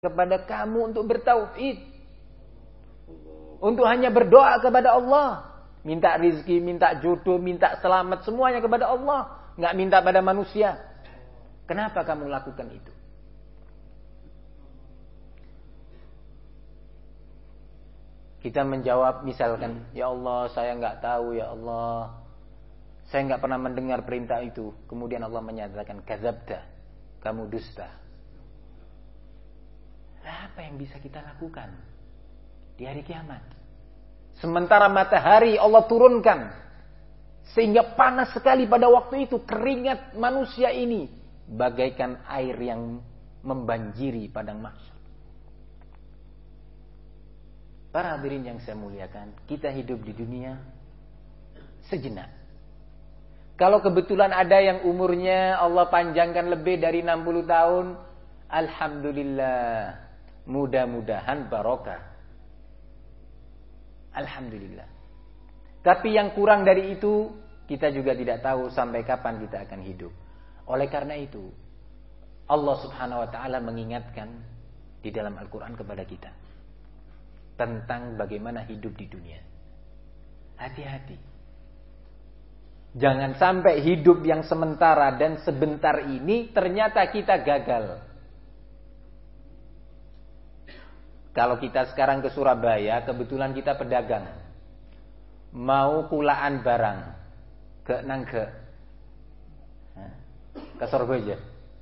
kepada kamu untuk bertauhid. Untuk hanya berdoa kepada Allah. Minta rizki, minta jodoh, minta selamat, semuanya kepada Allah. Nggak minta pada manusia. Kenapa kamu lakukan itu? Kita menjawab misalkan, ya Allah saya nggak tahu, ya Allah saya nggak pernah mendengar perintah itu. Kemudian Allah menyatakan, kadzabta, kamu dusta. Apa yang bisa kita lakukan di hari kiamat? Sementara matahari Allah turunkan sehingga panas sekali pada waktu itu, keringat manusia ini bagaikan air yang membanjiri padang mahsyar. Para hadirin yang saya muliakan, kita hidup di dunia sejenak. Kalau kebetulan ada yang umurnya Allah panjangkan lebih dari 60 tahun, alhamdulillah, mudah-mudahan barokah. Alhamdulillah. Tapi yang kurang dari itu, kita juga tidak tahu sampai kapan kita akan hidup. Oleh karena itu, Allah Subhanahu wa taala mengingatkan di dalam Al-Qur'an kepada kita tentang bagaimana hidup di dunia. Hati-hati. Jangan sampai hidup yang sementara dan sebentar ini ternyata kita gagal. Kalau kita sekarang ke Surabaya, kebetulan kita pedagang. Mau kulaan barang ke Nangge. Ke Surabaya.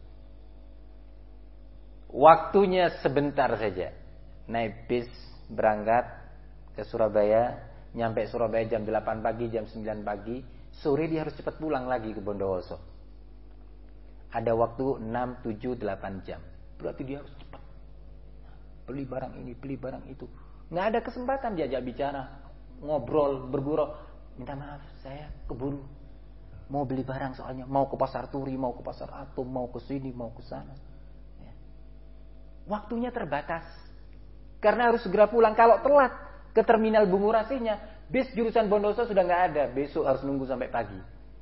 Waktunya sebentar saja. Naik bis, berangkat ke Surabaya. Nyampe Surabaya jam 8 pagi, jam 9 pagi. Sore dia harus cepat pulang lagi ke Bondowoso. Ada waktu 6, 7, 8 jam. Berarti dia harus cepat. Beli barang ini, beli barang itu. Nggak ada kesempatan diajak bicara, ngobrol, bergurau. Minta maaf, saya keburu. Mau beli barang soalnya. Mau ke pasar Turi, mau ke pasar Atom, mau ke sini, mau ke sana. Ya. Waktunya terbatas. Karena harus segera pulang. Kalau telat ke terminal Bungurasihnya, bis jurusan Bondowoso sudah nggak ada. Besok harus nunggu sampai pagi.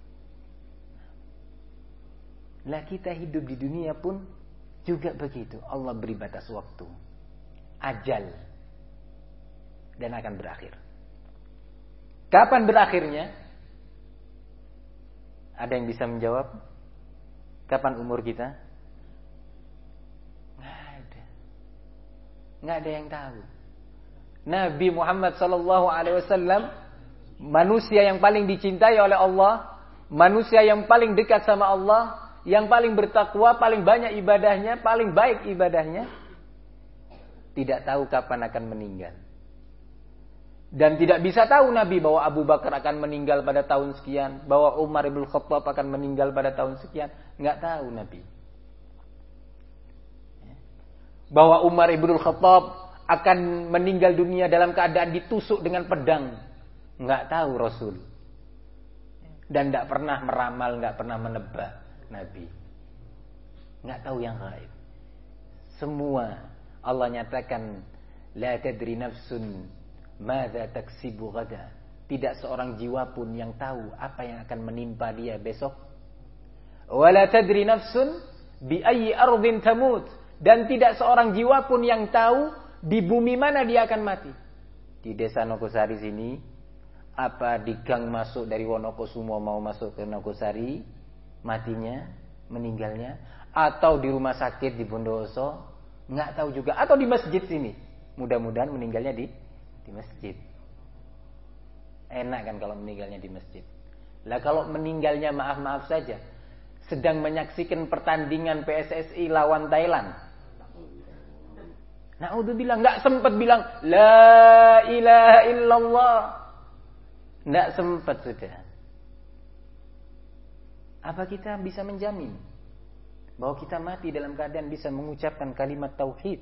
Lah kita hidup di dunia pun juga begitu. Allah beri batas waktu. Ajal. Dan akan berakhir. Kapan berakhirnya? Ada yang bisa menjawab? Kapan umur kita? Nggak ada. Nggak ada yang tahu. Nabi Muhammad SAW, manusia yang paling dicintai oleh Allah, manusia yang paling dekat sama Allah, yang paling bertakwa, paling banyak ibadahnya, paling baik ibadahnya, tidak tahu kapan akan meninggal. Dan tidak bisa tahu Nabi bahwa Abu Bakar akan meninggal pada tahun sekian, bahwa Umar ibn Khattab akan meninggal pada tahun sekian. Nggak tahu Nabi. Bahwa Umar ibn Khattab akan meninggal dunia dalam keadaan ditusuk dengan pedang. Nggak tahu Rasul. Dan nggak pernah meramal, nggak pernah menebak Nabi. Nggak tahu yang gaib. Semua Allah nyatakan, la tadri nafsun madza taksibu ghada. Tidak seorang jiwa pun yang tahu apa yang akan menimpa dia besok. Wa la tadri nafsun bi ayyi ardhin tamut. Dan tidak seorang jiwa pun yang tahu di bumi mana dia akan mati. Di desa Nogosari sini, apa di gang masuk dari Wonokusumo mau masuk ke Nogosari, matinya, meninggalnya, atau di rumah sakit di Bondowoso, nggak tahu juga, atau di masjid sini. Mudah-mudahan meninggalnya di masjid. Enak kan kalau meninggalnya di masjid. Lah kalau meninggalnya maaf-maaf saja, sedang menyaksikan pertandingan PSSI lawan Thailand. Na'udzubillah, nggak sempat bilang la ilaha illallah. Nggak sempat sudah. Apa kita bisa menjamin bahwa kita mati dalam keadaan bisa mengucapkan kalimat tauhid?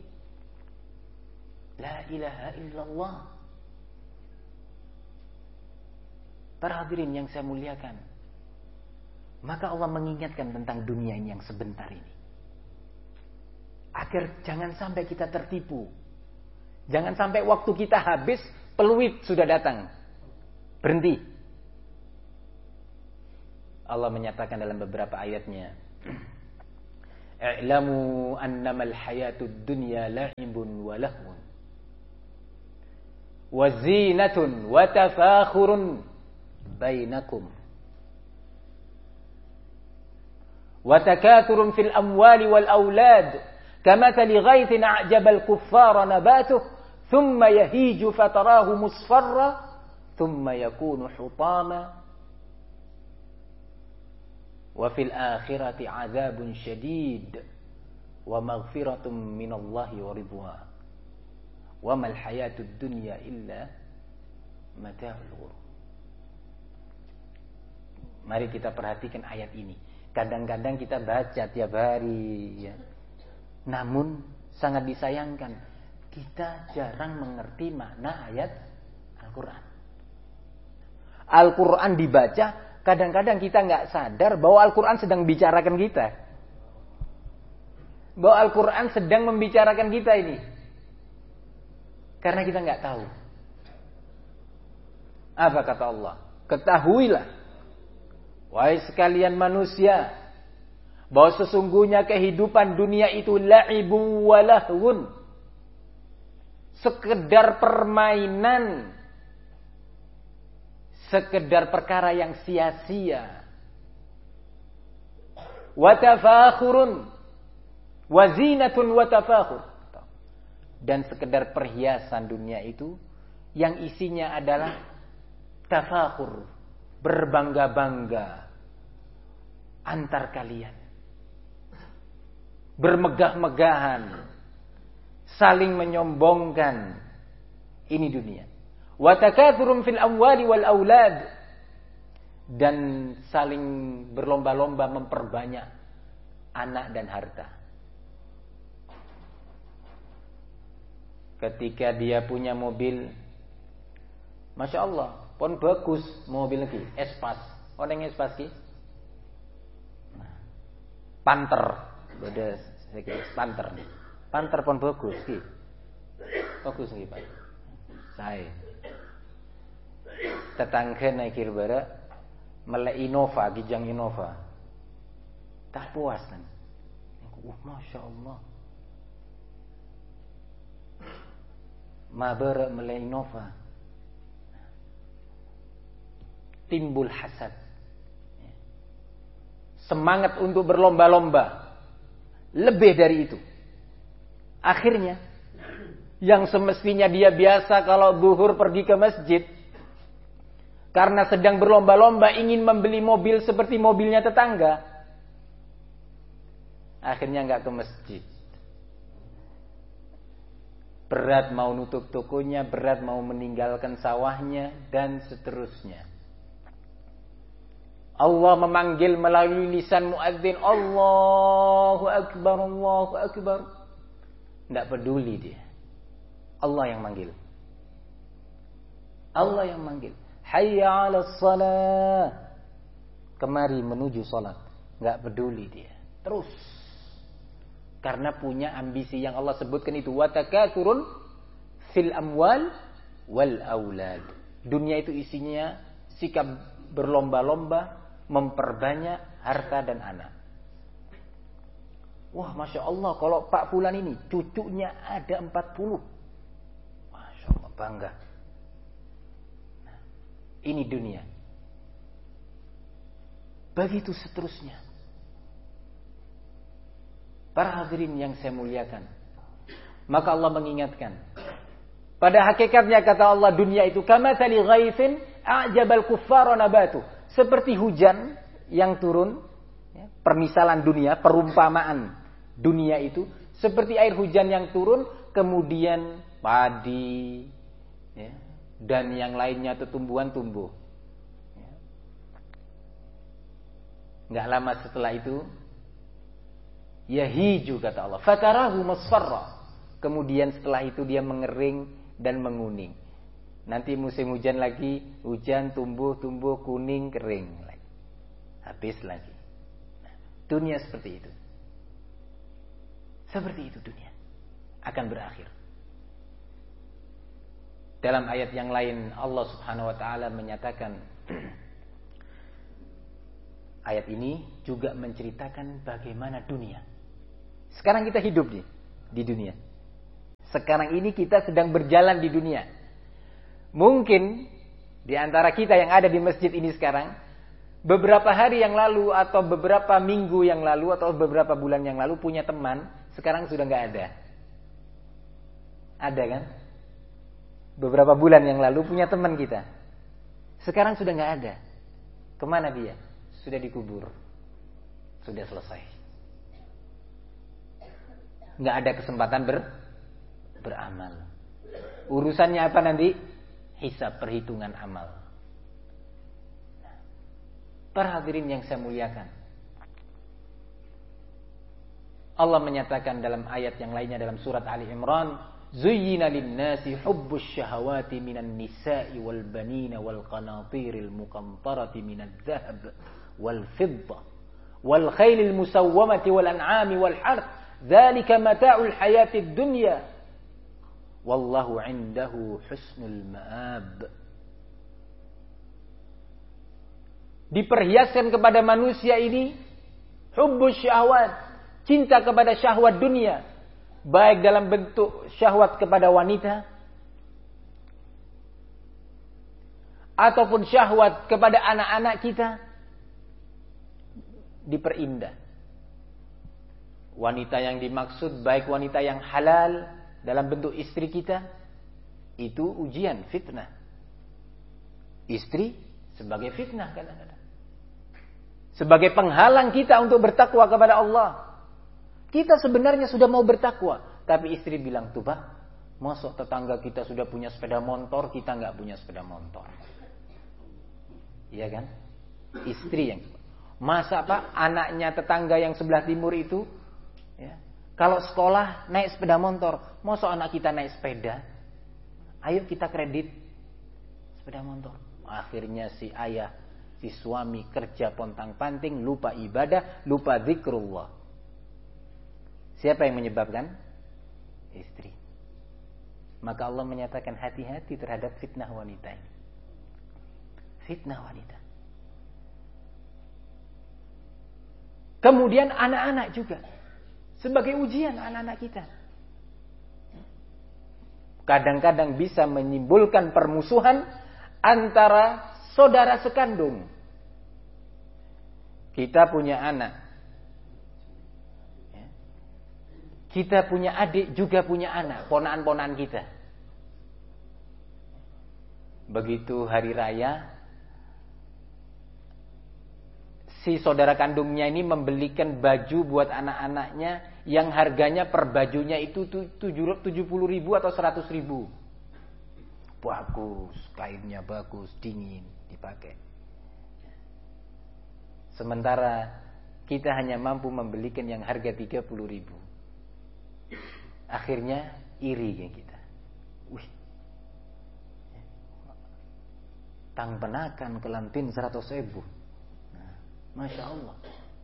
La ilaha illallah. Para hadirin yang saya muliakan, maka Allah mengingatkan tentang dunia ini yang sebentar ini. Agar jangan sampai kita tertipu. Jangan sampai waktu kita habis, peluit sudah datang. Berhenti. Allah menyatakan dalam beberapa ayatnya, I'lamu annamal hayatud dunya la'ibun wa lahwun wa zinatun wa tafakhurun bainakum wa takathurun fil amwali wal aulad kamathali ghaithin a'jabal kuffara nabatuhu thumma yahiju fatarahu musfarra thumma yakunu hutama wa fil akhirati 'adzabun syadid wa maghfiratun minallahi wa ridwan wa mal hayatud dunya illa mata'ul ghurur. Mari kita perhatikan ayat ini. Kadang-kadang kita baca tiap hari ya. Namun sangat disayangkan kita jarang mengerti makna ayat Al-Qur'an. Al-Qur'an dibaca, kadang-kadang kita nggak sadar bahwa Al-Quran sedang bicarakan kita. Bahwa Al-Quran sedang membicarakan kita ini. Karena kita nggak tahu. Apa kata Allah? Ketahuilah, wahai sekalian manusia, bahwa sesungguhnya kehidupan dunia itu la'ibu wa lahwun. Sekedar permainan, sekedar perkara yang sia-sia. Wa tafakhurun wa zinatun wa tafakhur. Dan sekedar perhiasan dunia itu yang isinya adalah tafakhur, berbangga-bangga antar kalian. Bermegah-megahan, saling menyombongkan. Ini dunia. Wa takatsurun fil amwali wal aulad, dan saling berlomba-lomba memperbanyak anak dan harta. Ketika dia punya mobil, Masya Allah, pun bagus mobil lagi, Espas. Orang yang Espas ki? Panther, beda sedikit Panther. Panther pun bagus ki. Bagus ki Pak. Saya tetangga naik kirbara melek Innova, Gijang Innova. Tak puas kan? Masya Allah. Mabar melek Innova. Timbul hasad. Semangat untuk berlomba-lomba. Lebih dari itu. Akhirnya, yang semestinya dia biasa kalau zuhur pergi ke masjid, karena sedang berlomba-lomba ingin membeli mobil seperti mobilnya tetangga, akhirnya nggak ke masjid. Berat mau nutup tokonya, berat mau meninggalkan sawahnya, dan seterusnya. Allah memanggil melalui lisan muadzin, Allahu Akbar, Allahu Akbar. Tidak peduli dia. Allah yang manggil. Allah yang manggil. Hayya 'alas shalah. Kemari menuju salat. Enggak peduli dia. Terus. Karena punya ambisi yang Allah sebutkan itu, wa takatsurun fil amwal wal aulad. Dunia itu isinya sikap berlomba-lomba memperbanyak harta dan anak. Wah, Masya Allah, kalau Pak Fulan ini cucunya ada 40. Masya Allah, bangga. Nah, ini dunia. Begitu seterusnya. Para hadirin yang saya muliakan, maka Allah mengingatkan, pada hakikatnya kata Allah, dunia itu kamatsali ghaithin a'jabal kuffara nabatu, seperti hujan yang turun. Ya, permisalan dunia, perumpamaan dunia itu seperti air hujan yang turun, kemudian padi ya, dan yang lainnya tumbuhan tumbuh. Ya. Nggak lama setelah itu, yahiju kata Allah, fatarahu musfarra. Kemudian setelah itu dia mengering dan menguning. Nanti musim hujan lagi, hujan tumbuh kuning kering lagi. Habis lagi. Nah, dunia seperti itu. Seperti itu dunia. Akan berakhir. Dalam ayat yang lain Allah Subhanahu wa taala menyatakan, ayat ini juga menceritakan bagaimana dunia Sekarang kita hidup di dunia. Sekarang ini kita sedang berjalan di dunia. Mungkin di antara kita yang ada di masjid ini sekarang, beberapa hari yang lalu atau beberapa minggu yang lalu atau beberapa bulan yang lalu punya teman, sekarang sudah nggak ada. Ada kan? Beberapa bulan yang lalu punya teman kita, sekarang sudah nggak ada. Kemana dia? Sudah dikubur. Sudah selesai. Nggak ada kesempatan beramal. Urusannya apa nanti? Hisab, perhitungan amal. Para hadirin yang saya muliakan, Allah menyatakan dalam ayat yang lainnya dalam surat Ali Imran, Zuyyina lin-nasi hubbus syahawati minan nisa'i wal banina wal qanatiril muqantarati minadh dhahab wal fiddah wal khailil musawwamati wal an'ami wal harth dzalika mata'ul hayatid dunya wallahu 'indahu husnul ma'ab. Diperhiaskan kepada manusia ini hubbus syahwat, cinta kepada syahwat dunia, baik dalam bentuk syahwat kepada wanita ataupun syahwat kepada anak-anak kita, diperindah. Wanita yang dimaksud baik wanita yang halal dalam bentuk istri kita, itu ujian, fitnah. Istri sebagai fitnah kadang-kadang, sebagai penghalang kita untuk bertakwa kepada Allah. Kita sebenarnya sudah mau bertakwa, tapi istri bilang, tuh Pak, masuk tetangga kita sudah punya sepeda motor, kita nggak punya sepeda motor. Iya kan? Istri yang, masa Pak, anaknya tetangga yang sebelah timur itu, ya, kalau sekolah naik sepeda motor, masuk anak kita naik sepeda, ayo kita kredit sepeda motor. Akhirnya si ayah, si suami kerja pontang-panting, lupa ibadah, lupa zikrullah. Siapa yang menyebabkan? Istri. Maka Allah menyatakan hati-hati terhadap fitnah wanita ini. Fitnah wanita. Kemudian anak-anak juga. Sebagai ujian anak-anak kita. Kadang-kadang bisa menimbulkan permusuhan antara saudara sekandung. Kita punya anak. Kita punya adik, juga punya anak, ponaan-ponaan kita. Begitu hari raya, si saudara kandungnya ini membelikan baju buat anak-anaknya yang harganya per bajunya itu 70.000 atau 100.000. Bagus, kainnya bagus, dingin, dipakai. Sementara kita hanya mampu membelikan yang harga 30.000. Akhirnya iri kita. Wih, tang penakan kelantin 100.000. Nah, Masya Allah.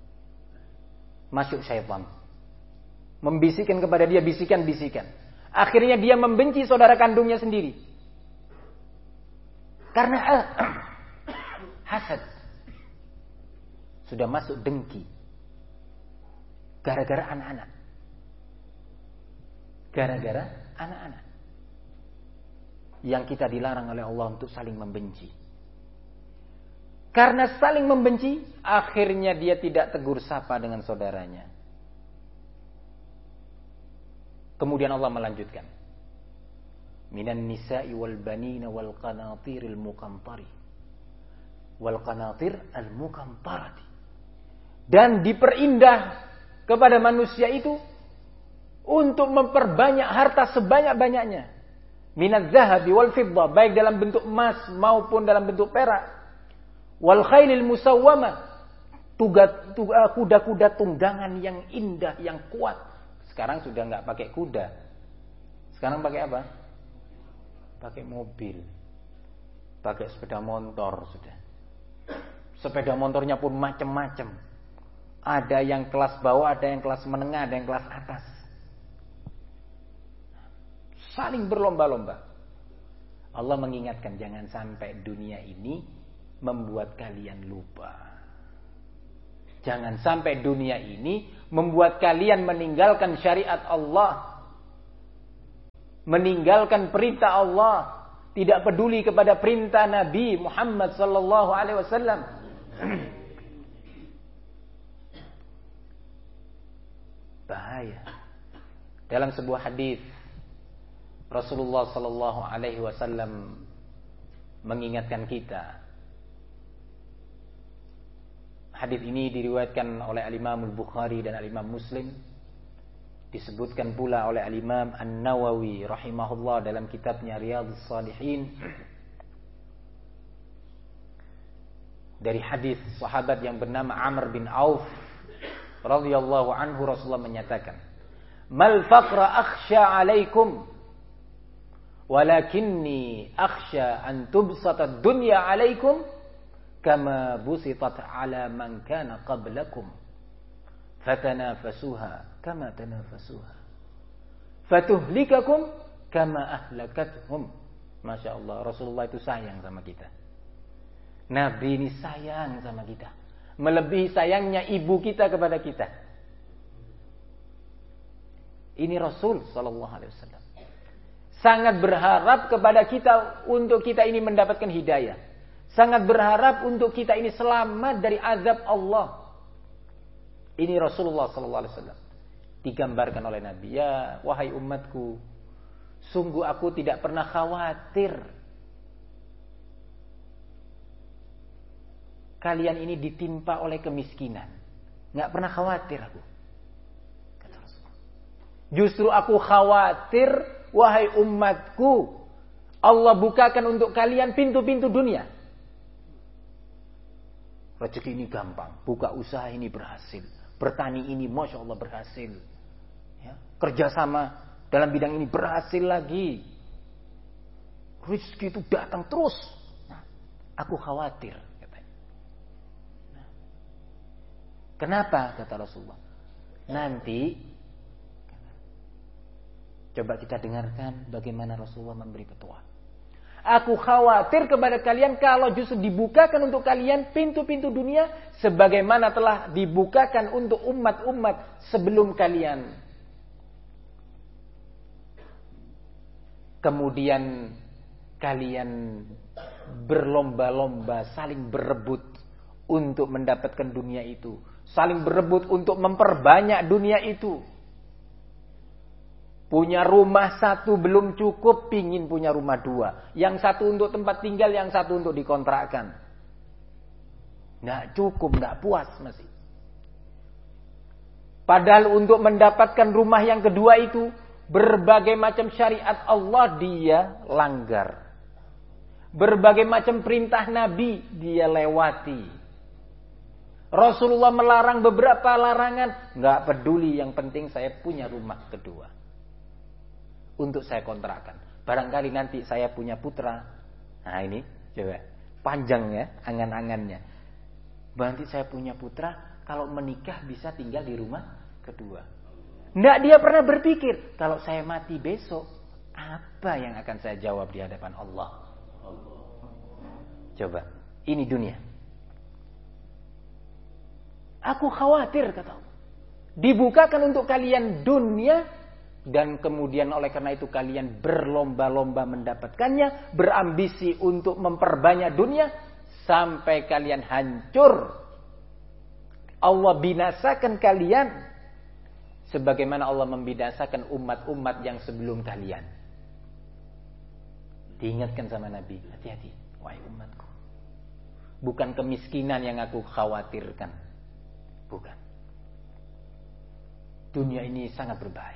Masuk syaitan, membisikkan kepada dia bisikan-bisikan. Akhirnya dia membenci saudara kandungnya sendiri. Karena hasad. Sudah masuk dengki. Gara-gara anak-anak. Gara-gara anak-anak. Yang kita dilarang oleh Allah untuk saling membenci. Karena saling membenci, akhirnya dia tidak tegur sapa dengan saudaranya. Kemudian Allah melanjutkan. Minan nisa'i wal banina wal qanatiril muqantari. Wal qanatir al muqantarati. Dan diperindah kepada manusia itu untuk memperbanyak harta sebanyak-banyaknya. Minaz zahabi wal fiddah, baik dalam bentuk emas maupun dalam bentuk perak. Wal khailil musawwamah, kuda-kuda tunggangan yang indah, yang kuat. Sekarang sudah nggak pakai kuda. Sekarang pakai apa? Pakai mobil. Pakai sepeda motor sudah. Sepeda motornya pun macam-macam. Ada yang kelas bawah, ada yang kelas menengah, ada yang kelas atas. Saling berlomba-lomba. Allah mengingatkan jangan sampai dunia ini membuat kalian lupa. Jangan sampai dunia ini membuat kalian meninggalkan syariat Allah, meninggalkan perintah Allah, tidak peduli kepada perintah Nabi Muhammad sallallahu alaihi wasallam. Bahaya. Dalam sebuah hadis Rasulullah sallallahu alaihi wasallam mengingatkan kita. Hadis ini diriwayatkan oleh Al-Imam Al-Bukhari dan Al-Imam Muslim. Disebutkan pula oleh Al-Imam An-Nawawi rahimahullah dalam kitabnya Riyadhus Shalihin. Dari hadis sahabat yang bernama Amr bin Auf radhiyallahu anhu, Rasulullah menyatakan, "Mal faqra akhsha 'alaikum, walakinni akhsha an tubsata ad-dunya 'alaikum kama busitat 'ala man kana qablakum. Fatanafasuha kama tanafasuha. Fatuhlikakum kama ahlakathum." Masya Allah, Rasulullah itu sayang sama kita. Nabi ini sayang sama kita, melebihi sayangnya ibu kita kepada kita. Ini Rasul sallallahu alaihi wasallam sangat berharap kepada kita untuk kita ini mendapatkan hidayah. Sangat berharap untuk kita ini selamat dari azab Allah. Ini Rasulullah sallallahu alaihi wasallam digambarkan oleh Nabi, "Ya wahai umatku, sungguh aku tidak pernah khawatir kalian ini ditimpa oleh kemiskinan. Enggak pernah khawatir aku." Kata Rasulullah. "Justru aku khawatir, wahai umatku, Allah bukakan untuk kalian pintu-pintu dunia. Rezeki ini gampang, buka usaha ini berhasil, bertani ini Masya Allah berhasil, ya, kerjasama dalam bidang ini berhasil lagi, rezeki itu datang terus. Nah, aku khawatir." Katanya. Nah, kenapa? Kata Rasulullah. Nanti coba kita dengarkan bagaimana Rasulullah memberi petua. "Aku khawatir kepada kalian kalau justru dibukakan untuk kalian pintu-pintu dunia sebagaimana telah dibukakan untuk umat-umat sebelum kalian. Kemudian kalian berlomba-lomba saling berebut untuk mendapatkan dunia itu, saling berebut untuk memperbanyak dunia itu. Punya rumah satu belum cukup, pingin punya rumah dua. Yang satu untuk tempat tinggal, yang satu untuk dikontrakkan. Nggak cukup, nggak puas masih. Padahal untuk mendapatkan rumah yang kedua itu, berbagai macam syariat Allah dia langgar. Berbagai macam perintah Nabi dia lewati. Rasulullah melarang beberapa larangan, nggak peduli, yang penting saya punya rumah kedua untuk saya kontrakkan. Barangkali nanti saya punya putra. Nah ini coba panjang ya angan-angannya. Nanti saya punya putra, kalau menikah bisa tinggal di rumah kedua. Nggak dia pernah berpikir, kalau saya mati besok, apa yang akan saya jawab di hadapan Allah? Coba, ini dunia. Aku khawatir, kata Allah, dibukakan untuk kalian dunia, dan kemudian oleh karena itu kalian berlomba-lomba mendapatkannya, berambisi untuk memperbanyak dunia, sampai kalian hancur. Allah binasakan kalian sebagaimana Allah membinasakan umat-umat yang sebelum kalian. Diingatkan sama Nabi, hati-hati wahai umatku, bukan kemiskinan yang aku khawatirkan, bukan. Dunia ini sangat berbahaya.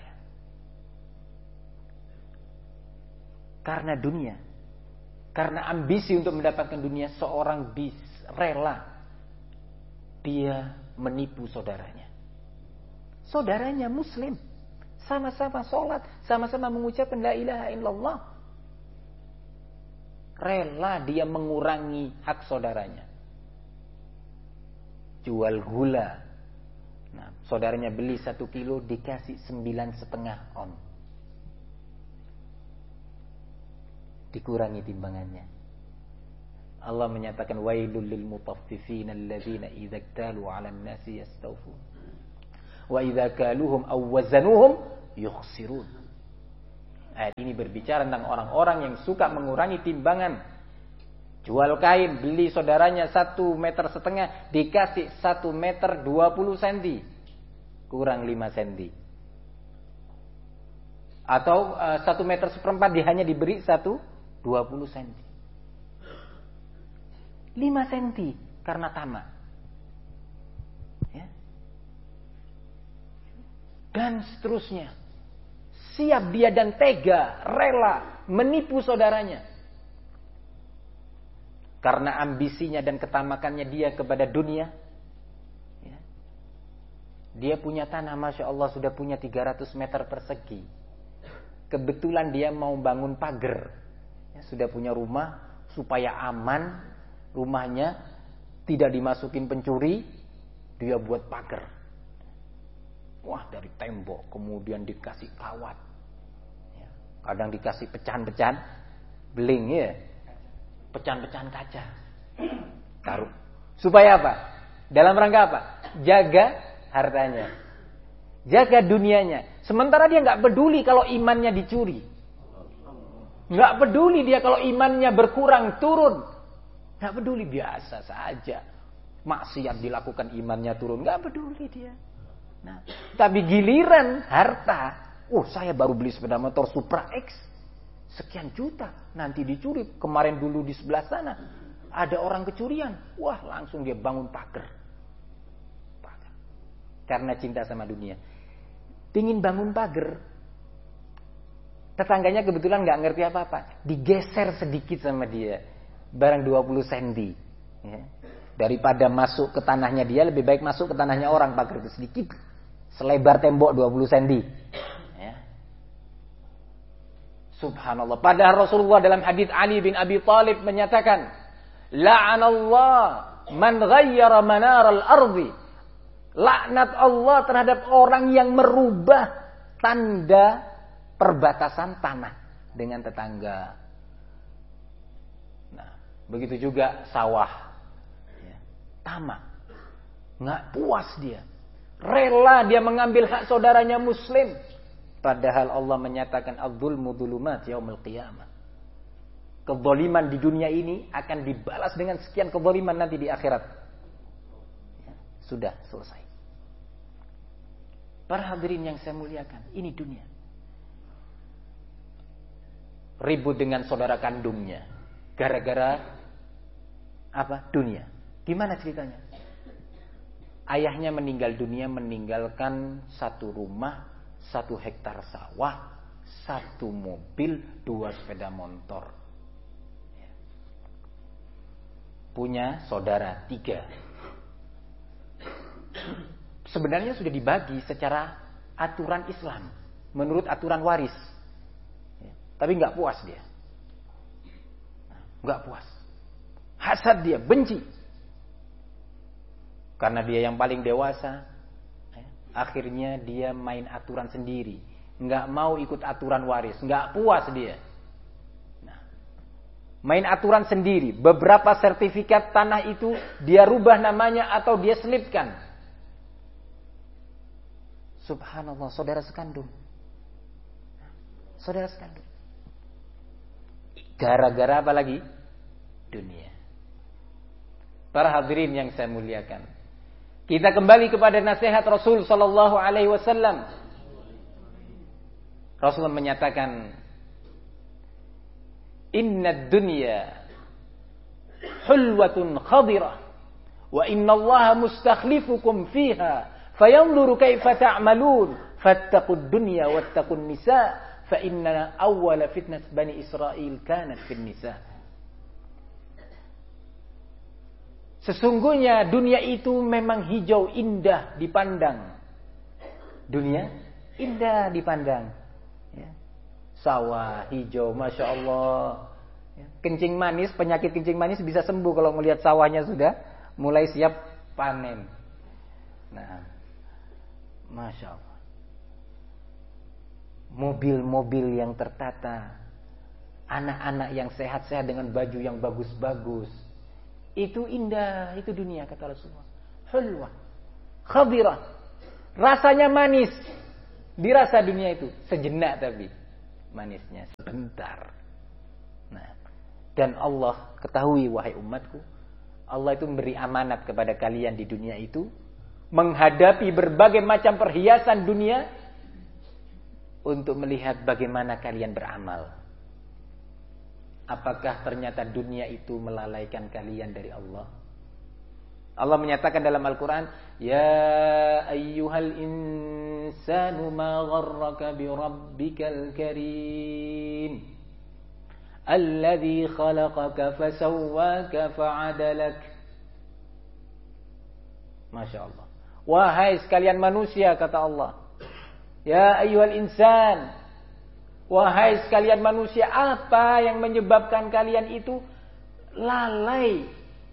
Karena dunia, karena ambisi untuk mendapatkan dunia, seorang rela dia menipu saudaranya. Saudaranya muslim, sama-sama sholat, sama-sama mengucapkan la ilaha illallah. Rela dia mengurangi hak saudaranya. Jual gula. Nah, saudaranya beli 1 kilo dikasih 9,5 on. Dikurangi timbangannya. Allah menyatakan wailul lil mutaffifin alladzina idza iktalu 'alan nasi yastawfun wa idza kaluhum aw wazanuhum yukhsirun. Ayat ini berbicara tentang orang-orang yang suka mengurangi timbangan. Jual kain, beli saudaranya 1,5 meter, dikasih 1 meter 20 cm. Kurang 5 cm. Atau 1 meter seperempat dia hanya diberi 20 cm. 5 cm karena tamak. Ya. Dan seterusnya. Siap dia dan tega, rela menipu saudaranya. Karena ambisinya dan ketamakannya dia kepada dunia. Ya. Dia punya tanah, Masya Allah sudah punya 300 meter persegi. Kebetulan dia mau bangun pagar. Ya, sudah punya rumah supaya aman. Rumahnya tidak dimasukin pencuri. Dia buat pagar. Wah, dari tembok kemudian dikasih kawat. Ya, kadang dikasih pecahan-pecahan beling ya. Pecahan-pecahan kaca. Taruh. Supaya apa? Dalam rangka apa? Jaga hartanya. Jaga dunianya. Sementara dia nggak peduli kalau imannya dicuri. Nggak peduli dia kalau imannya berkurang, turun. Nggak peduli, biasa saja. Maksiat dilakukan, imannya turun. Nggak peduli dia. Nah, tapi giliran harta, saya baru beli sepeda motor Supra X, sekian juta, nanti dicuri. Kemarin dulu di sebelah sana ada orang kecurian, langsung dia bangun pagar. Karena cinta sama dunia, pingin bangun pagar. Tetangganya kebetulan nggak ngerti apa-apa, digeser sedikit sama dia, barang 20 cm. Ya. Daripada masuk ke tanahnya dia, lebih baik masuk ke tanahnya orang, pagar itu sedikit. Selebar tembok 20 cm. Ya. Subhanallah. Padahal Rasulullah dalam hadits Ali bin Abi Thalib menyatakan, la'anallah man ghayyara manaral ardi. Laknat Allah terhadap orang yang merubah tanda perbatasan tanah dengan tetangga. Nah, begitu juga sawah. Ya. Tamak. Nggak puas dia. Rela dia mengambil hak saudaranya muslim. Padahal Allah menyatakan adzulmu dzulumat yaumil qiyamah. Kezaliman di dunia ini akan dibalas dengan sekian kezaliman nanti di akhirat. Ya, sudah selesai. Para hadirin yang saya muliakan, ini dunia. Ribut dengan saudara kandungnya. Gara-gara apa? Dunia. Gimana ceritanya? Ayahnya meninggal dunia, meninggalkan 1 rumah, 1 hektar sawah, 1 mobil, 2 sepeda motor. Punya saudara 3. Sebenarnya sudah dibagi secara aturan Islam, menurut aturan waris. Tapi nggak puas dia. Nggak puas. Hasad dia, benci. Karena dia yang paling dewasa, akhirnya dia main aturan sendiri. Nggak mau ikut aturan waris, nggak puas dia. Nah, main aturan sendiri. Beberapa sertifikat tanah itu dia rubah namanya atau dia selipkan. Subhanallah, saudara sekandung. Saudara sekandung. Gara-gara apa lagi? Dunia. Para hadirin yang saya muliakan. Kita kembali kepada nasihat Rasul sallallahu alaihi wasallam. Rasul menyatakan, "Innad dunya hulwatun khadirah wa innallaha mustakhlifukum fiha fayanzuru kaifa ta'malun fattaqud dunya wattaqun nisa fa inna awwala fitnat bani Israil kanat fin nisa." Sesungguhnya dunia itu memang hijau, indah dipandang. Dunia indah dipandang. Ya. Sawah hijau, Masya Allah. Ya. Kencing manis, penyakit kencing manis bisa sembuh kalau melihat sawahnya sudah mulai siap panen. Nah, Masya Allah. Mobil-mobil yang tertata. Anak-anak yang sehat-sehat dengan baju yang bagus-bagus. Itu indah, itu dunia kata Rasulullah. Hulwa, khadirah. Rasanya manis. Dirasa dunia itu sejenak tapi manisnya sebentar. Nah, dan Allah ketahui wahai umatku, Allah itu memberi amanat kepada kalian di dunia itu menghadapi berbagai macam perhiasan dunia untuk melihat bagaimana kalian beramal. Apakah ternyata dunia itu melalaikan kalian dari Allah? Allah menyatakan dalam Al-Quran, Ya ayyuhal insanu ma gharraka bi rabbikal karim alladhi khalaqaka fasawwaka fa'adalak. Masya Allah. Wahai sekalian manusia, kata Allah. Ya ayyuhal insan. Wahai sekalian manusia, apa yang menyebabkan kalian itu lalai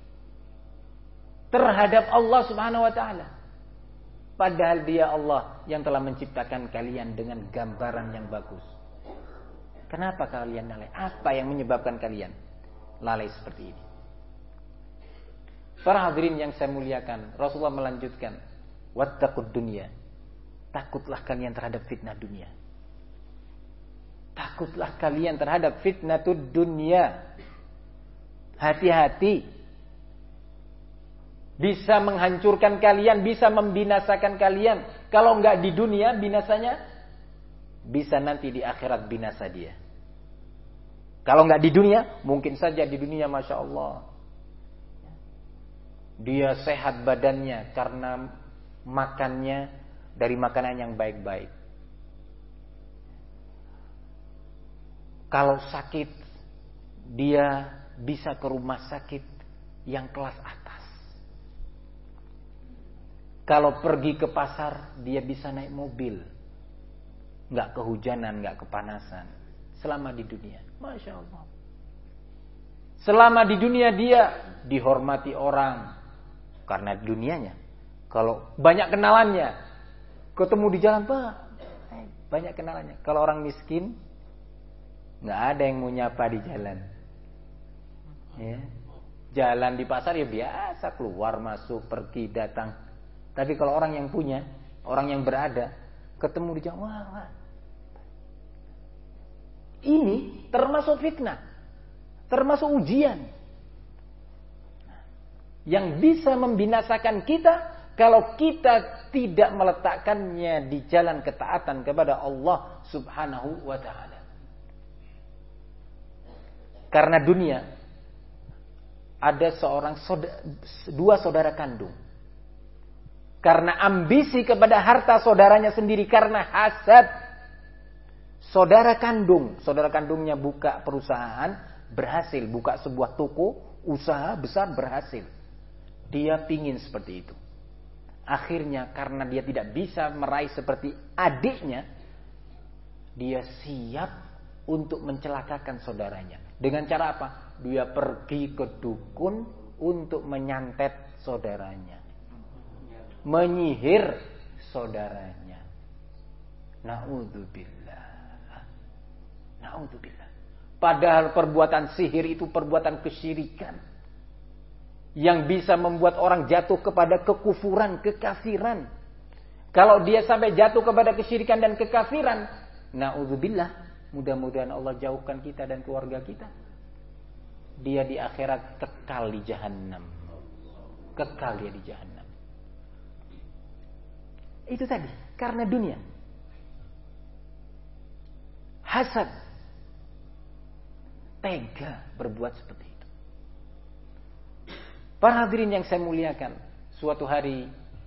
terhadap Allah Subhanahu wa taala? Padahal Dia Allah yang telah menciptakan kalian dengan gambaran yang bagus. Kenapa kalian lalai? Apa yang menyebabkan kalian lalai seperti ini? Para hadirin yang saya muliakan, Rasulullah melanjutkan, wattaqud dunya. Takutlah kalian terhadap fitnah dunia. Takutlah kalian terhadap fitnatud dunya. Hati-hati. Bisa menghancurkan kalian, bisa membinasakan kalian. Kalau enggak di dunia binasanya, bisa nanti di akhirat binasa dia. Kalau enggak di dunia, mungkin saja di dunia Masya Allah dia sehat badannya karena makannya dari makanan yang baik-baik. Kalau sakit, dia bisa ke rumah sakit yang kelas atas. Kalau pergi ke pasar, dia bisa naik mobil. Nggak kehujanan, nggak kepanasan. Selama di dunia. Masya Allah. Selama di dunia dia dihormati orang. Karena dunianya. Kalau banyak kenalannya. Ketemu di jalan, Pak. Banyak kenalannya. Kalau orang miskin, nggak ada yang mau nyapa di jalan. Ya. Jalan di pasar ya biasa, keluar, masuk, pergi, datang. Tapi kalau orang yang punya, orang yang berada, ketemu di jalan, wah. Ini termasuk fitnah, termasuk ujian. Yang bisa membinasakan kita kalau kita tidak meletakkannya di jalan ketaatan kepada Allah Subhanahu wa ta'ala. Karena dunia ada dua saudara kandung. Karena ambisi kepada harta saudaranya sendiri, karena hasad. Saudara kandungnya buka perusahaan, berhasil. Buka sebuah toko, usaha besar, berhasil. Dia pingin seperti itu. Akhirnya karena dia tidak bisa meraih seperti adiknya, dia siap untuk mencelakakan saudaranya. Dengan cara apa? Dia pergi ke dukun untuk menyantet saudaranya. Menyihir saudaranya. Na'udzubillah. Padahal perbuatan sihir itu perbuatan kesyirikan yang bisa membuat orang jatuh kepada kekufuran, kekafiran. Kalau dia sampai jatuh kepada kesyirikan dan kekafiran, na'udzubillah, mudah-mudahan Allah jauhkan kita dan keluarga kita. Dia di akhirat kekal di Jahannam. Kekal dia di Jahannam. Itu tadi, karena dunia. Hasad. Tega berbuat seperti itu. Para hadirin yang saya muliakan, suatu hari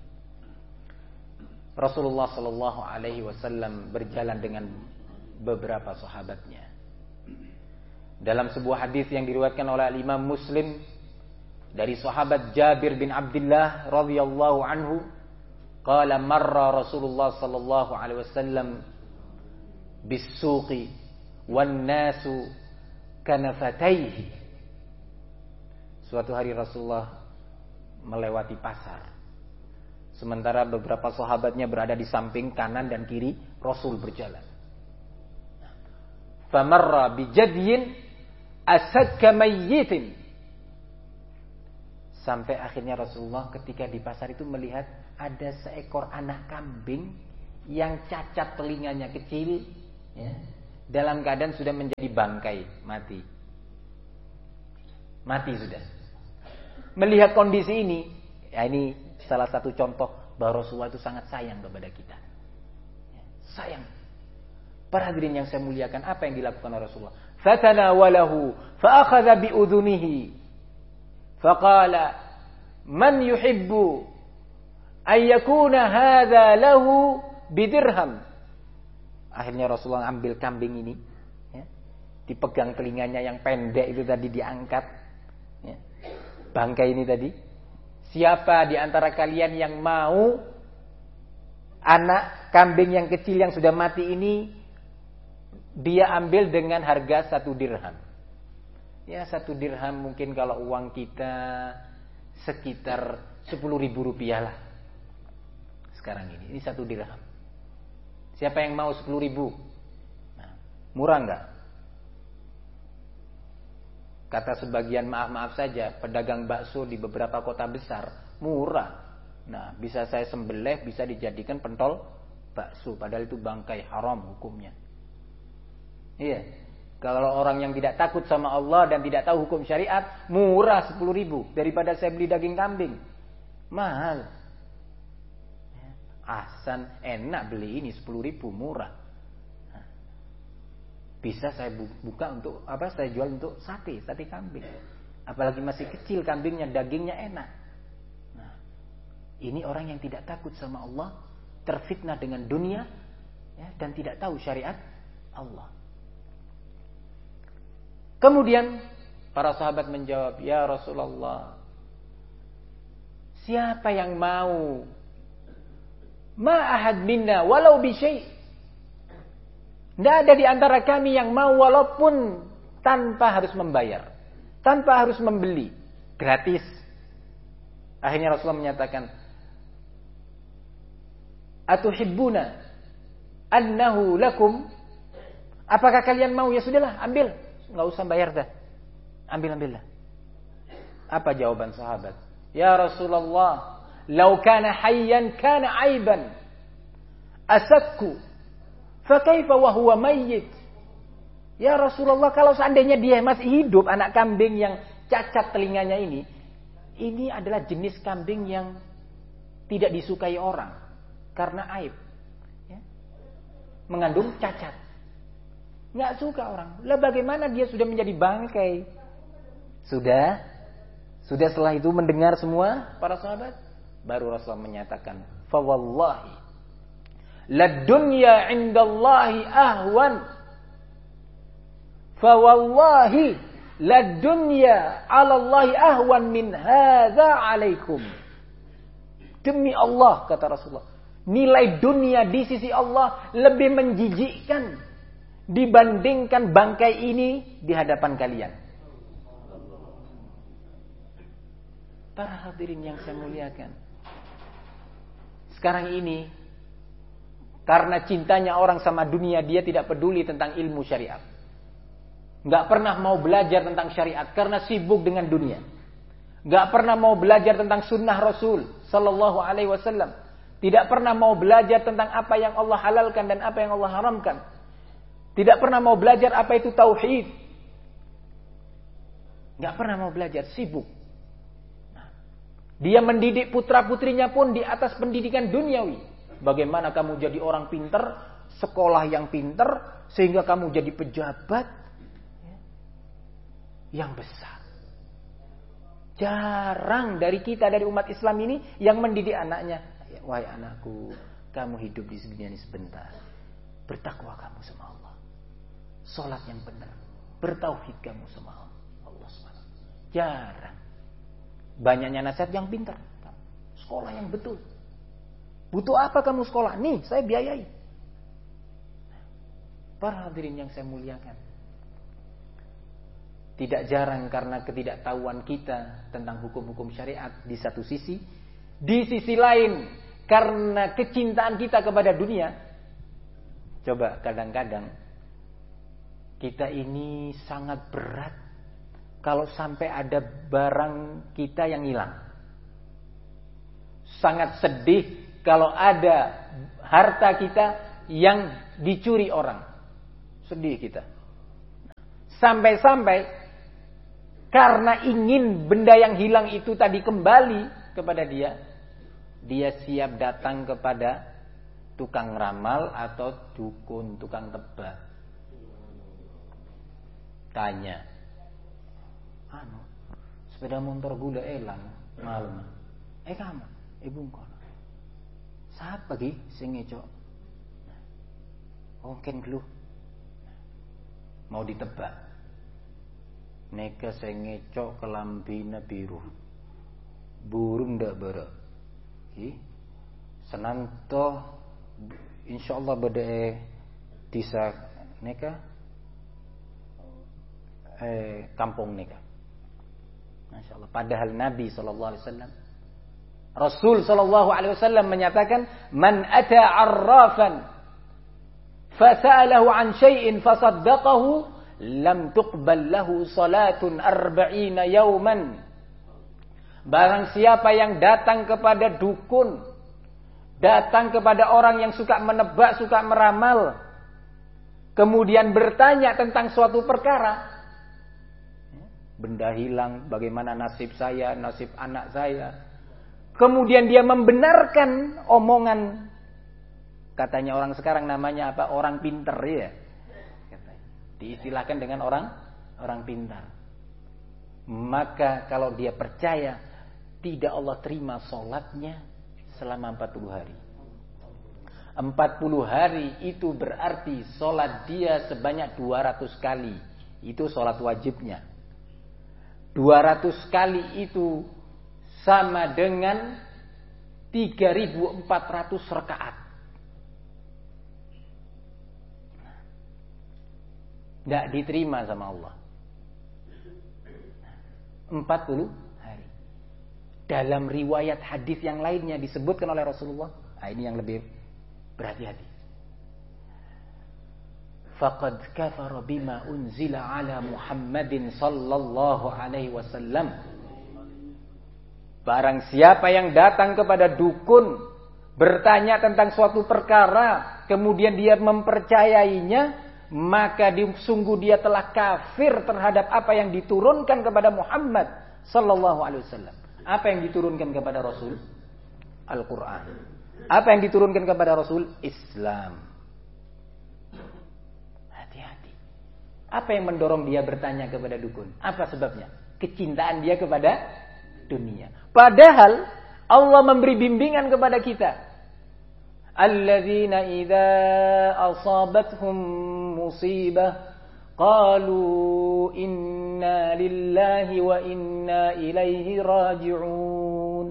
Rasulullah Sallallahu Alaihi Wasallam berjalan dengan beberapa sahabatnya. Dalam sebuah hadis yang diriwayatkan oleh Imam Muslim dari sahabat Jabir bin Abdullah radhiyallahu anhu, qala marra Rasulullah Sallallahu Alaihi Wasallam bis-suqi wan nasu kanafataihi. Suatu hari Rasulullah melewati pasar. Sementara beberapa sahabatnya berada di samping kanan dan kiri Rasul berjalan. Famarra bijadyin asakka mayyitin. Sampai akhirnya Rasulullah ketika di pasar itu melihat ada seekor anak kambing yang cacat telinganya kecil, ya, dalam keadaan sudah menjadi bangkai, mati sudah. Melihat kondisi ini, ya ini salah satu contoh bahwa Rasulullah itu sangat sayang kepada kita. Sayang. Para hadirin yang saya muliakan, apa yang dilakukan oleh Rasulullah? Fatanawalahu fa'akhadha bi'udhunihi faqala man yuhibbu an yakuna hadha lahu bidirham. Akhirnya Rasulullah ambil kambing ini, ya, dipegang telinganya yang pendek itu tadi, diangkat, ya, bangkai ini tadi. Siapa di antara kalian yang mau anak kambing yang kecil yang sudah mati ini dia ambil dengan harga 1 dirham. Ya, 1 dirham mungkin kalau uang kita sekitar 10.000 rupiah lah. Sekarang ini 1 dirham. Siapa yang mau 10.000? Nah, murah enggak? Kata sebagian, maaf saja, pedagang bakso di beberapa kota besar murah. Nah, bisa saya sembelih, bisa dijadikan pentol bakso, padahal itu bangkai, haram hukumnya. Iya. Kalau orang yang tidak takut sama Allah dan tidak tahu hukum syariat, murah 10.000 daripada saya beli daging kambing. Mahal. Ahsan, enak beli ini 10.000, murah. Bisa saya buka untuk apa? Saya jual untuk sate kambing. Apalagi masih kecil kambingnya, dagingnya enak. Nah, ini orang yang tidak takut sama Allah, terfitnah dengan dunia, ya, dan tidak tahu syariat Allah. Kemudian para sahabat menjawab, ya Rasulullah, siapa yang mau ma ahad minna walau bi syai'. Tidak ada di antara kami yang mau walaupun tanpa harus membayar, tanpa harus membeli, gratis. Akhirnya Rasulullah menyatakan, atuhibbuna annahu lakum. Apakah kalian mau? Ya sudahlah, ambil, nggak usah bayar dah, ambillah. Apa jawaban sahabat? Ya Rasulullah, lau kana hayyan kana aiban asakku fa kaifa wa huwa mayyit. Ya Rasulullah, kalau seandainya dia masih hidup, anak kambing yang cacat telinganya ini adalah jenis kambing yang tidak disukai orang karena aib, ya, mengandung cacat. Nggak suka orang. Lah bagaimana dia sudah menjadi bangkai? Sudah setelah itu mendengar semua para sahabat, baru Rasulullah menyatakan, fa wallahi lad dunya 'indallahi ahwan. Fa wallahi lad dunya 'alallahi ahwan min hadza 'alaikum. Demi Allah, kata Rasulullah, nilai dunia di sisi Allah lebih menjijikkan dibandingkan bangkai ini di hadapan kalian. Para hadirin yang saya muliakan, sekarang ini karena cintanya orang sama dunia, dia tidak peduli tentang ilmu syariat, nggak pernah mau belajar tentang syariat karena sibuk dengan dunia, nggak pernah mau belajar tentang sunnah Rasul Sallallahu Alaihi Wasallam, tidak pernah mau belajar tentang apa yang Allah halalkan dan apa yang Allah haramkan. Tidak pernah mau belajar apa itu tauhid. Nggak pernah mau belajar, sibuk. Nah, dia mendidik putra-putrinya pun di atas pendidikan duniawi. Bagaimana kamu jadi orang pinter, sekolah yang pinter, sehingga kamu jadi pejabat yang besar. Jarang dari kita, dari umat Islam ini, yang mendidik anaknya. Wahai anakku, kamu hidup di dunia ini sebentar. Bertakwa kamu sama Allah. Salat yang benar, bertauhid kamu sama Allah SWT. Jarang. Banyaknya nasihat yang pintar, sekolah yang betul. Butuh apa kamu sekolah? Nih, saya biayai. Para hadirin yang saya muliakan, tidak jarang karena ketidaktahuan kita tentang hukum-hukum syariat di satu sisi, di sisi lain karena kecintaan kita kepada dunia. Coba kadang-kadang kita ini sangat berat kalau sampai ada barang kita yang hilang. Sangat sedih kalau ada harta kita yang dicuri orang. Sedih kita. Sampai-sampai karena ingin benda yang hilang itu tadi kembali kepada dia, dia siap datang kepada tukang ramal atau dukun, tukang tebak. Tanya, sepeda motor gula elang malam. Kamu, ibu kono. Siapa lagi sing ngecok? Mungkin lu mau ditebak. Neka sing ngecok kelambina biru. Burung ndak bara. Senanto insyaallah bade disa neka kampung neka. Masyaallah. Padahal Nabi sallallahu alaihi wasallam, Rasul sallallahu alaihi wasallam menyatakan, "Man ata 'arrafan fasa'alahu 'an syai'in fasaddaqahu lam tuqbal lahu salatun 40 yauman." Barang siapa yang datang kepada dukun, datang kepada orang yang suka menebak, suka meramal, kemudian bertanya tentang suatu perkara, benda hilang, bagaimana nasib saya, nasib anak saya, kemudian dia membenarkan omongan, katanya orang sekarang namanya apa? Orang pinter ya. Diistilahkan dengan orang pintar. Maka kalau dia percaya, tidak Allah terima sholatnya selama 40 hari. 40 hari itu berarti sholat dia sebanyak 200 kali. Itu sholat wajibnya. 200 kali itu sama dengan 3.400 rakaat. Tidak diterima sama Allah. 40 hari. Dalam riwayat hadis yang lainnya disebutkan oleh Rasulullah. Ini yang lebih berhati-hati. Faqad kafara bima unzila ala Muhammadin sallallahu alaihi wasallam. Barang siapa yang datang kepada dukun, bertanya tentang suatu perkara, kemudian dia mempercayainya, maka sungguh dia telah kafir terhadap apa yang diturunkan kepada Muhammad sallallahu alaihi wasallam. Apa yang diturunkan kepada Rasul? Al-Quran. Apa yang diturunkan kepada Rasul? Islam. Hati-hati. Apa yang mendorong dia bertanya kepada dukun? Apa sebabnya? Kecintaan dia kepada dunia. Padahal Allah memberi bimbingan kepada kita. Alladzina idza asabathum musibah qalu inna lillahi wa inna ilaihi raji'un.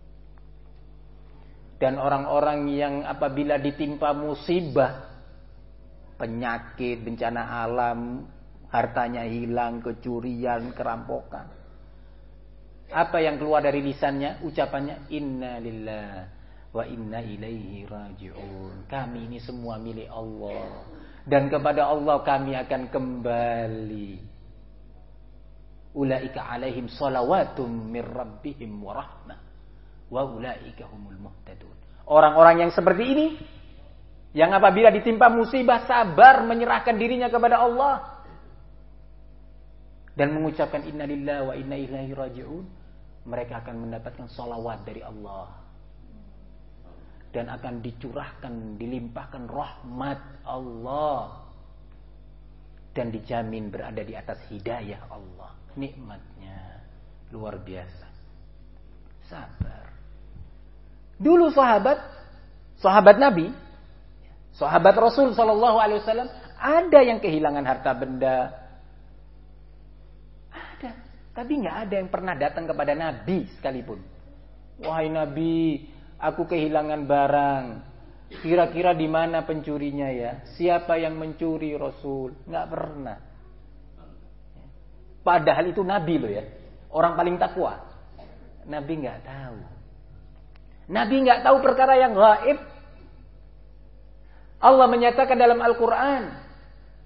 Dan orang-orang yang apabila ditimpa musibah, penyakit, bencana alam, hartanya hilang, kecurian, kerampokan, apa yang keluar dari lisannya? Ucapannya inna lillahi wa inna ilaihi raji'un. Kami ini semua milik Allah, dan kepada Allah kami akan kembali. Ulaika alaihim salawatum mir rabbihim wa rahmah wa ulaika humul muhtadun. Orang-orang yang seperti ini, yang apabila ditimpa musibah sabar menyerahkan dirinya kepada Allah dan mengucapkan inna lillahi wa inna ilaihi raji'un, mereka akan mendapatkan salawat dari Allah dan akan dicurahkan, dilimpahkan rahmat Allah dan dijamin berada di atas hidayah Allah. Nikmatnya luar biasa. Sabar. Dulu sahabat Nabi, sahabat Rasul sallallahu alaihi wasallam, ada yang kehilangan harta benda. Ada, tapi enggak ada yang pernah datang kepada Nabi sekalipun. Wahai Nabi, aku kehilangan barang. Kira-kira di mana pencurinya ya? Siapa yang mencuri Rasul? Enggak pernah. Padahal itu Nabi loh ya. Orang paling takwa. Nabi enggak tahu. Nabi enggak tahu perkara yang gaib. Allah menyatakan dalam Al-Quran,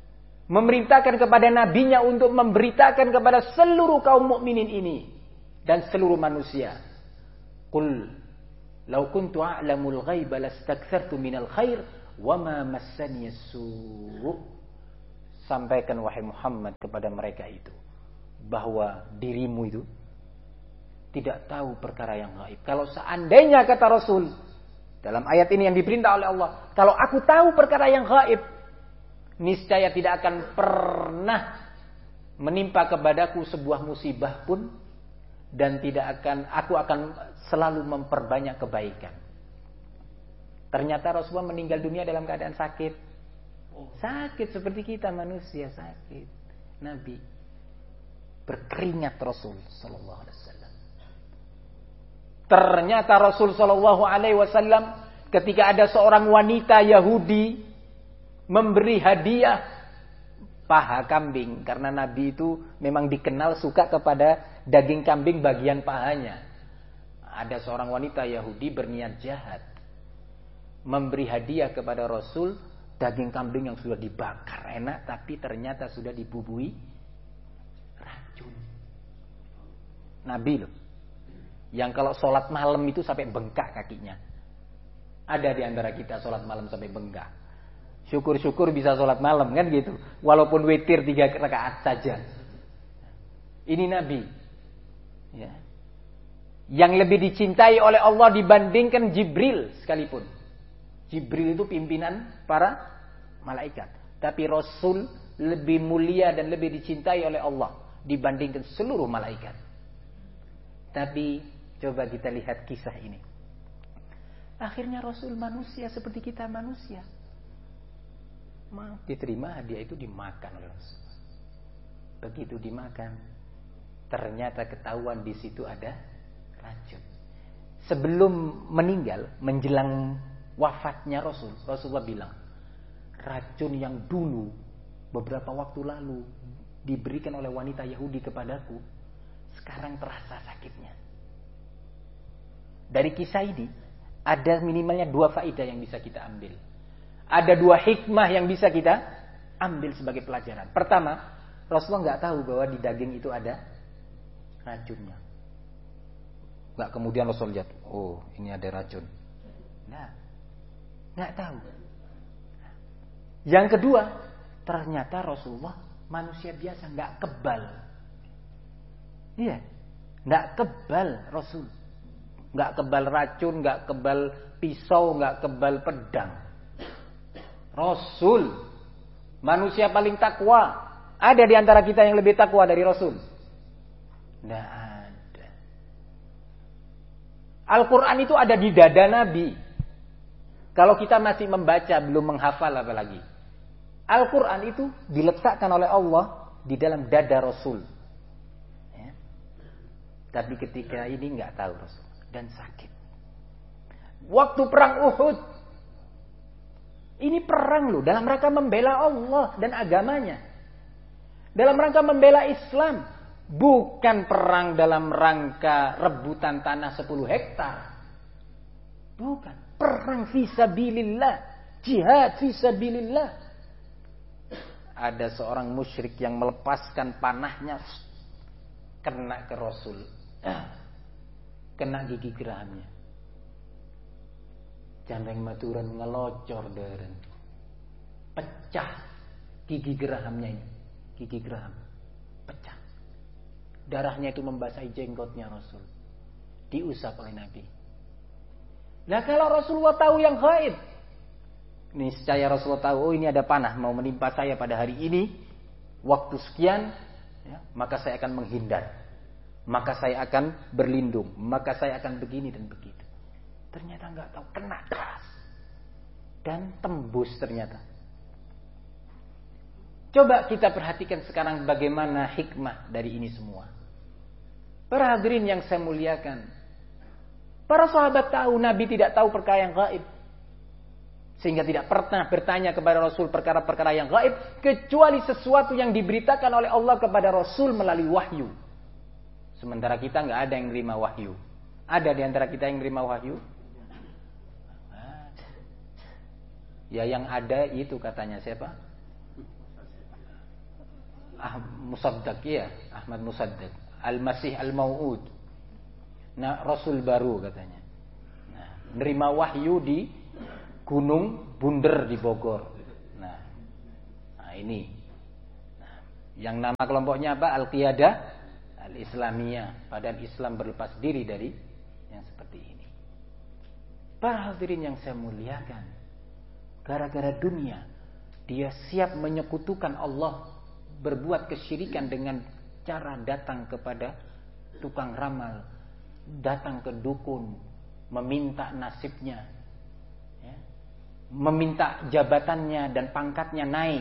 memerintahkan kepada nabinya untuk memberitakan kepada seluruh kaum mukminin ini dan seluruh manusia. Qul law kuntu a'lamul ghaiba lastakthartu minal khair wama massani as-su'. Sampaikan wahai Muhammad kepada mereka itu bahwa dirimu itu tidak tahu perkara yang gaib. Kalau seandainya, kata Rasul dalam ayat ini yang diperintah oleh Allah, kalau aku tahu perkara yang gaib, niscaya tidak akan pernah menimpa kepadaku sebuah musibah pun, dan aku akan selalu memperbanyak kebaikan. Ternyata Rasulullah meninggal dunia dalam keadaan sakit. Sakit seperti kita manusia, sakit. Nabi berkeringat Rasul sallallahu alaihi wasallam. Ternyata Rasul sallallahu alaihi wasallam ketika ada seorang wanita Yahudi memberi hadiah paha kambing, karena Nabi itu memang dikenal suka kepada daging kambing bagian pahanya. Ada seorang wanita Yahudi berniat jahat memberi hadiah kepada Rasul daging kambing yang sudah dibakar enak, tapi ternyata sudah dibubuhi racun. Nabi loh, yang kalau sholat malam itu sampai bengkak kakinya. Ada di antara kita sholat malam sampai bengkak. Syukur-syukur bisa sholat malam kan gitu. Walaupun witir 3 rakaat saja. Ini Nabi. Ya. Yang lebih dicintai oleh Allah dibandingkan Jibril sekalipun. Jibril itu pimpinan para malaikat. Tapi Rasul lebih mulia dan lebih dicintai oleh Allah dibandingkan seluruh malaikat. Tapi coba kita lihat kisah ini. Akhirnya Rasul manusia seperti kita manusia. Diterima hadiah itu, dimakan oleh Rasul. Begitu dimakan, ternyata ketahuan di situ ada racun. Sebelum meninggal, menjelang wafatnya Rasulullah bilang, racun yang dulu beberapa waktu lalu diberikan oleh wanita Yahudi kepadaku, sekarang terasa sakitnya. Dari kisah ini ada minimalnya 2 faedah yang bisa kita ambil. Ada 2 hikmah yang bisa kita ambil sebagai pelajaran. Pertama, Rasulullah nggak tahu bahwa di daging itu ada racunnya. Nggak kemudian Rasul lihat, oh ini ada racun. Nah, nggak tahu. Yang kedua, ternyata Rasulullah manusia biasa, nggak kebal. Iya, nggak kebal Rasul. Nggak kebal racun, nggak kebal pisau, nggak kebal pedang. Rasul manusia paling takwa. Ada di antara kita yang lebih takwa dari Rasul? Nggak ada. Al-Quran itu ada di dada Nabi. Kalau kita masih membaca, belum menghafal apalagi. Al-Quran itu diletakkan oleh Allah di dalam dada Rasul. Ya. Tapi ketika ini nggak tahu Rasul dan sakit. Waktu perang Uhud, ini perang loh dalam rangka membela Allah dan agamanya. Dalam rangka membela Islam. Bukan perang dalam rangka rebutan tanah 10 hektar. Bukan. Perang fisabilillah. Jihad fisabilillah. Ada seorang musyrik yang melepaskan panahnya. Kena ke Rasul. Kena gigi gerahamnya. Jambeng maturan ngelocor deren. Pecah gigi gerahamnya ini. Gigi geraham pecah. Darahnya itu membasahi jenggotnya Rasul. Diusap oleh Nabi. Nah kalau Rasulullah tahu yang gaib, niscaya Rasulullah tahu, oh ini ada panah mau menimpa saya pada hari ini, waktu sekian, ya, maka saya akan menghindar, maka saya akan berlindung, maka saya akan begini dan begitu. Ternyata nggak tahu, kena keras dan tembus ternyata. Coba kita perhatikan sekarang bagaimana hikmah dari ini semua. Para hadirin yang saya muliakan, para sahabat tahu Nabi tidak tahu perkara yang gaib, sehingga tidak pernah bertanya kepada Rasul perkara-perkara yang gaib, kecuali sesuatu yang diberitakan oleh Allah kepada Rasul melalui wahyu. Sementara kita nggak ada yang menerima wahyu. Ada di antara kita yang menerima wahyu? Ya yang ada itu katanya siapa? Musaddaq ya, Ahmad Musaddaq, Al-Masih Al-Mau'ud. Nah, Rasul baru katanya. Nah, menerima wahyu di Gunung Bunder di Bogor. Nah ini. Nah, yang nama kelompoknya apa? Al-Qiyadah Al-Islamiyah. Padahal Islam berlepas diri dari yang seperti ini. Para hadirin yang saya muliakan, gara-gara dunia dia siap menyekutukan Allah, berbuat kesyirikan dengan cara datang kepada tukang ramal, datang ke dukun, meminta nasibnya, ya, meminta jabatannya dan pangkatnya naik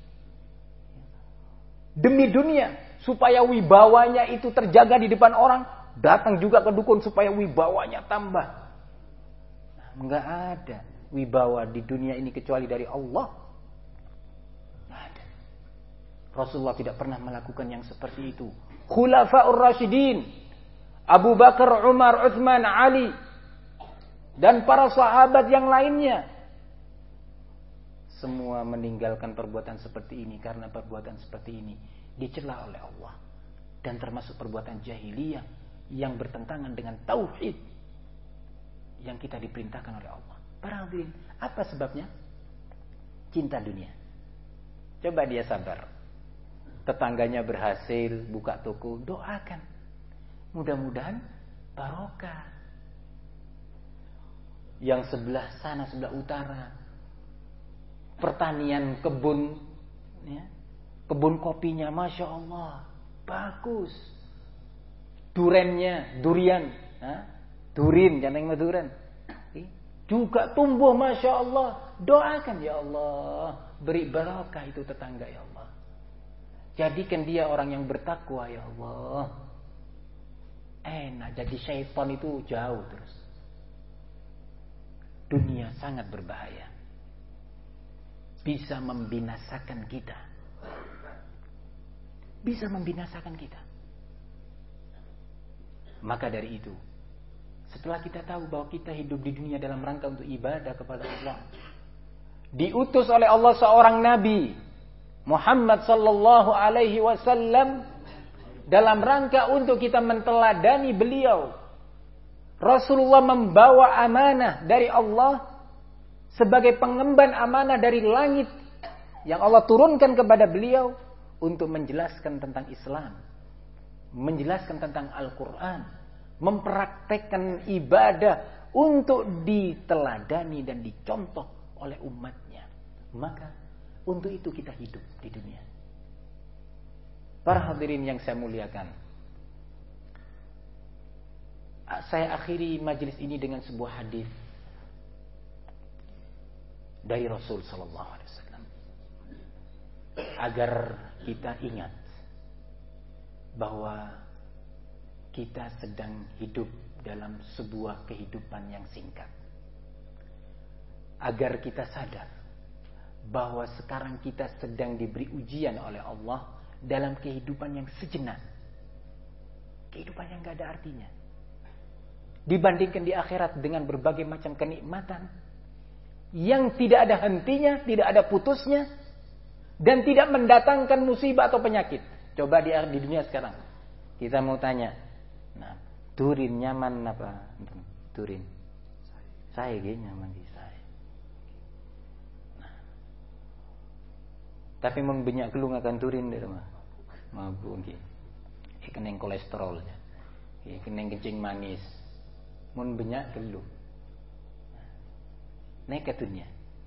demi dunia, supaya wibawanya itu terjaga di depan orang. Datang juga ke dukun supaya wibawanya tambah. Enggak ada wibawa di dunia ini kecuali dari Allah. Enggak ada. Rasulullah tidak pernah melakukan yang seperti itu. Khulafaur Rasyidin, Abu Bakar, Umar, Utsman, Ali, dan para sahabat yang lainnya, semua meninggalkan perbuatan seperti ini karena perbuatan seperti ini dicela oleh Allah, dan termasuk perbuatan jahiliyah yang bertentangan dengan tauhid yang kita diperintahkan oleh Allah. Para hadirin, apa sebabnya? Cinta dunia. Coba dia sabar. Tetangganya berhasil buka toko, doakan. Mudah-mudahan barokah. Yang sebelah sana, sebelah utara, pertanian kebun, ya, kebun kopinya, masya Allah, bagus. Durian, durin, jangan yang duren, juga tumbuh, masya Allah. Doakan, ya Allah, beri barokah itu tetangga, ya Allah. Jadikan dia orang yang bertakwa, ya Allah. Enak, jadi syaitan itu jauh terus. Dunia sangat berbahaya, bisa membinasakan kita, bisa membinasakan kita. Maka dari itu, setelah kita tahu bahwa kita hidup di dunia dalam rangka untuk ibadah kepada Allah, diutus oleh Allah seorang nabi, Muhammad sallallahu alaihi wasallam, dalam rangka untuk kita menteladani beliau. Rasulullah membawa amanah dari Allah sebagai pengemban amanah dari langit yang Allah turunkan kepada beliau untuk menjelaskan tentang Islam, menjelaskan tentang Al-Quran, mempraktekkan ibadah untuk diteladani dan dicontoh oleh umatnya. Maka untuk itu kita hidup di dunia. Para hadirin yang saya muliakan, saya akhiri majelis ini dengan sebuah hadis dari Rasul sallallahu alaihi wasallam, agar kita ingat bahwa kita sedang hidup dalam sebuah kehidupan yang singkat. Agar kita sadar bahwa sekarang kita sedang diberi ujian oleh Allah dalam kehidupan yang sejenak, kehidupan yang gak ada artinya, dibandingkan di akhirat dengan berbagai macam kenikmatan yang tidak ada hentinya, tidak ada putusnya, dan tidak mendatangkan musibah atau penyakit. Coba di dunia sekarang kita mau tanya, nah, turin nyaman apa? Turin saya nyaman di saya. Nah, tapi mau banyak gelung akan turin deh mah, mabuk nggih. Keneng kolesterol ya, keneng kencing manis, mun banyak gelung. Nekat dunia.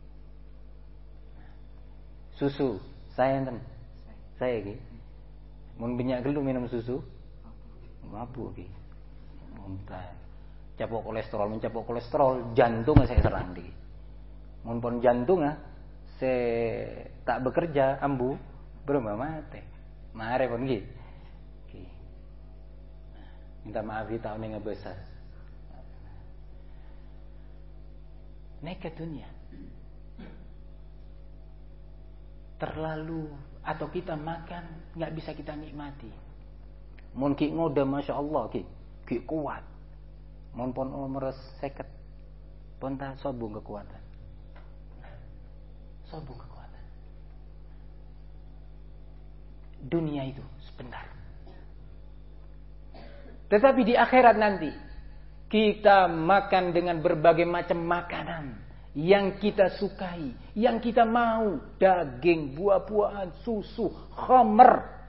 Susu saya enten, saya nggih. Mun banyak gelung minum susu, mabuk nggih. Muntah. Capok kolesterol, jantung saya serang di. Mun pon jantung saya tak bekerja ambu berubah mati. Mare pon nggih. Minta maaf ya tahun yang besar. Nekat dunia. Terlalu, atau kita makan nggak bisa kita nikmati. Mun ki ngode masya Allah ki kuat. Mun pon meres seket pon ta sobung kekuatan. Sobung kekuatan. dunia itu sebentar. Tetapi di akhirat nanti kita makan dengan berbagai macam makanan yang kita sukai, yang kita mau, daging, buah-buahan, susu, khamr,